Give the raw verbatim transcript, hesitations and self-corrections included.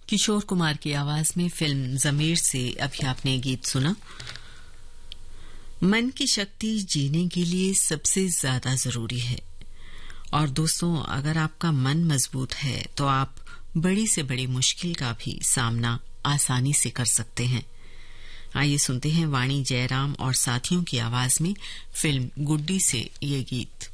किशोर कुमार की आवाज में फिल्म ज़मीर से अभी आपने गीत सुना। मन की शक्ति जीने के लिए सबसे ज्यादा जरूरी है और दोस्तों, अगर आपका मन मजबूत है तो आप बड़ी से बड़ी मुश्किल का भी सामना आसानी से कर सकते हैं। आइए सुनते हैं वाणी जयराम और साथियों की आवाज में फिल्म गुड्डी से ये गीत।